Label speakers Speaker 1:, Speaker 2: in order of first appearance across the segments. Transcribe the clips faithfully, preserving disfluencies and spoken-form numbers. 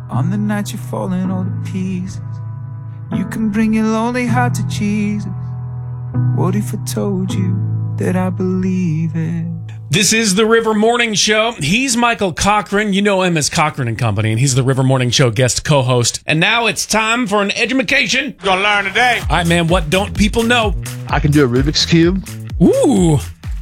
Speaker 1: On the night you're falling all to pieces, you can bring your lonely heart to Jesus. What if I told you that I believe it?
Speaker 2: This is the River Morning Show. He's Michael Cochran. You know him as Cochran and Company, and he's the River Morning Show guest co-host. And now it's time for an edumacation.
Speaker 3: Gonna learn today.
Speaker 2: All right, man, what don't people know?
Speaker 4: I can do a Rubik's Cube.
Speaker 2: Ooh.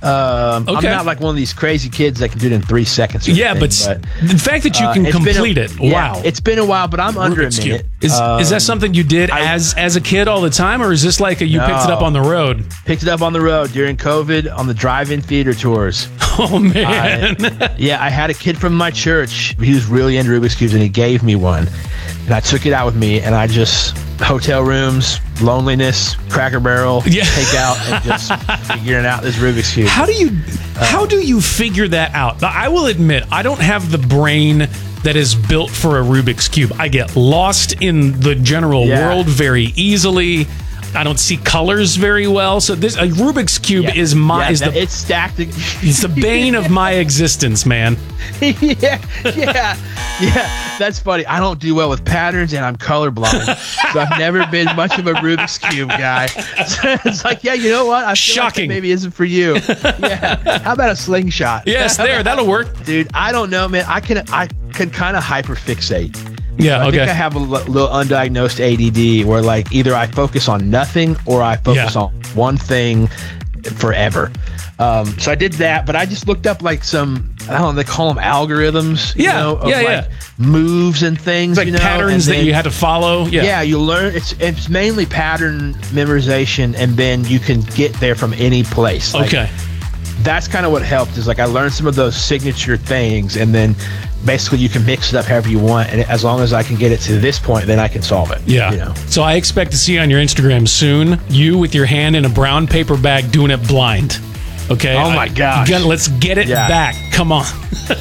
Speaker 4: Um,
Speaker 2: Okay.
Speaker 4: I'm not like one of these crazy kids that can do it in three seconds. Or
Speaker 2: Yeah,
Speaker 4: anything,
Speaker 2: but, the fact that you
Speaker 4: uh,
Speaker 2: can
Speaker 4: it's been
Speaker 2: complete
Speaker 4: a-
Speaker 2: it,
Speaker 4: yeah,
Speaker 2: wow.
Speaker 4: it's been a while, but I'm under
Speaker 2: Rubik's
Speaker 4: a
Speaker 2: Cube.
Speaker 4: minute.
Speaker 2: Is,
Speaker 4: Um,
Speaker 2: is that something you did
Speaker 4: I-
Speaker 2: as as a kid all the time, or is this like a, you picked it
Speaker 4: No.
Speaker 2: up on the road?
Speaker 4: Picked it up on the road during COVID on the drive-in theater tours.
Speaker 2: Oh, man.
Speaker 4: I- yeah, I had a kid from my church. He was really into Rubik's Cubes, and he gave me one. And I took it out with me, and I just, hotel rooms, loneliness, Cracker Barrel,
Speaker 2: Yeah.
Speaker 4: take out, and just figuring out this Rubik's Cube.
Speaker 2: How do you how do you figure that out? I will admit, I don't have the brain that is built for a Rubik's Cube. I get lost in the general
Speaker 4: Yeah.
Speaker 2: world very easily. I don't see colors very well. So this a Rubik's Cube
Speaker 4: Yeah.
Speaker 2: is my
Speaker 4: Yeah,
Speaker 2: is
Speaker 4: that-
Speaker 2: the
Speaker 4: it's stacked.
Speaker 2: it's the bane of my existence, man.
Speaker 4: yeah, yeah, yeah. That's funny. I don't do well with patterns, and I'm colorblind, so I've never been much of a Rubik's Cube guy. So it's like, yeah, you know what? I feel like that
Speaker 2: Shocking.
Speaker 4: maybe isn't for you. Yeah. How about a slingshot?
Speaker 2: Yes, there, that'll work.
Speaker 4: Dude, I don't know, man. I can, I can kind of hyperfixate.
Speaker 2: Yeah,
Speaker 4: I
Speaker 2: okay.
Speaker 4: think I have a l- little undiagnosed A D D where, like, either I focus on nothing or I focus
Speaker 2: Yeah.
Speaker 4: on one thing forever. Um, so I did that, but I just looked up like some, I don't know, they call them algorithms, you
Speaker 2: Yeah,
Speaker 4: know, of
Speaker 2: yeah,
Speaker 4: like
Speaker 2: yeah.
Speaker 4: moves and things,
Speaker 2: It's like
Speaker 4: you know,
Speaker 2: patterns
Speaker 4: and
Speaker 2: that
Speaker 4: then-
Speaker 2: you had to follow. Yeah.
Speaker 4: yeah, you learn. It's it's mainly pattern memorization, and then you can get there from any place. Like,
Speaker 2: Okay.
Speaker 4: that's kind of what helped. Is like I learned some of those signature things, and then basically you can mix it up however you want, and as long as I can get it to this point, then I can solve it.
Speaker 2: Yeah.
Speaker 4: you know?
Speaker 2: So I expect to see on your Instagram soon you with your hand in a brown paper bag doing it blind. Okay.
Speaker 4: Oh my
Speaker 2: I-
Speaker 4: gosh.
Speaker 2: get- let's get it
Speaker 4: Yeah.
Speaker 2: back. Come on.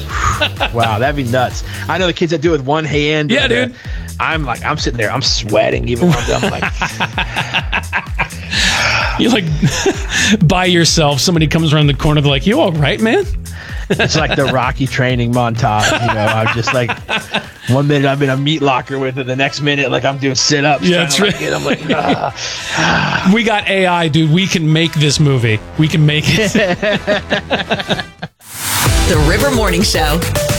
Speaker 4: Wow, that'd be nuts. I know the kids that do it with one hand.
Speaker 2: Yeah,
Speaker 4: and, uh,
Speaker 2: dude.
Speaker 4: I'm like, I'm sitting there, I'm sweating even when I'm done. I'm like,
Speaker 2: You like by yourself. Somebody comes around the corner. They're like, "You all right, man?"
Speaker 4: it's like the Rocky training montage. You know, I'm just like, one minute I'm in a meat locker with it, the next minute like I'm doing sit ups.
Speaker 2: Yeah, that's right.
Speaker 4: I'm like, ah.
Speaker 2: We got A I, dude. We can make this movie. We can make it.
Speaker 5: The River Morning Show.